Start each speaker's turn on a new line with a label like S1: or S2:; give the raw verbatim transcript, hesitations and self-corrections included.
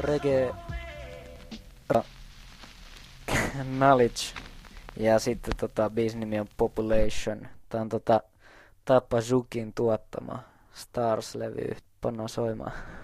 S1: Reggae Knowledge. Ja sitten tota biisin nimi on Population. Tää on tota Tappa Zukin tuottama Stars-levy. Pannaan soimaan.